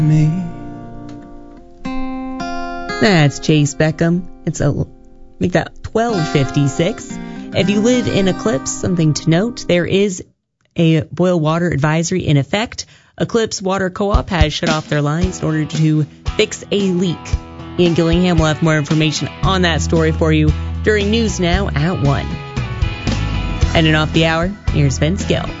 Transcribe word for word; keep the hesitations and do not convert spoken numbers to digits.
Me. That's Chase Beckham. It's a make that twelve fifty-six. If you live in Eclipse, something to note, there is a boil water advisory in effect. Eclipse Water Co-op has shut off their lines in order to fix a leak. Ian Gillingham will have more information on that story for you during News Now at one. Ending off the hour, here's Vince Gill.